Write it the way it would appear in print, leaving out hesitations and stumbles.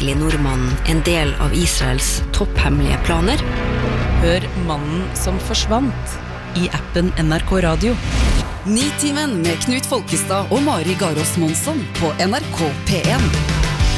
egentlig nordmannen en del av Israels topphemmelige planer? Hør Mannen som forsvant I appen NRK Radio. Nitimen med Knut Folkestad og Mari Garås Monsson på NRK P1.